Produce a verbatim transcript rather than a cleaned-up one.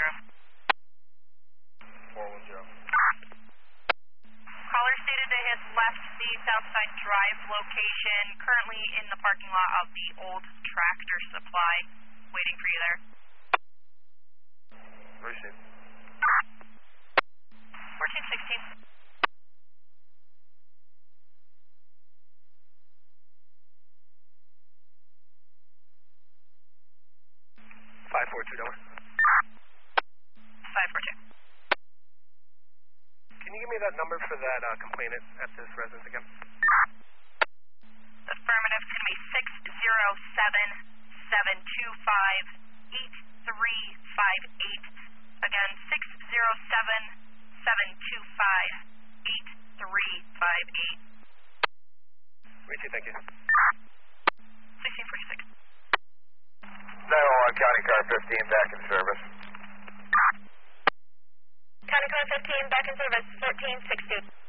zero. four one zero. Caller stated they had left the Southside Drive location, currently in the parking lot of the old Tractor Supply, waiting for you there. Receive. fourteen sixteen. five four two, Delaware. five four two. Can you give me that number for that uh, complainant at this residence again? Affirmative, it's going to be six zero seven, seven two five, eight three five eight. Again, six zero seven, seven two five, eight three five eight. Richie, thank you. sixteen forty-six. nine one one, County Car fifteen, back in service. County Car fifteen, back in service, fourteen sixty.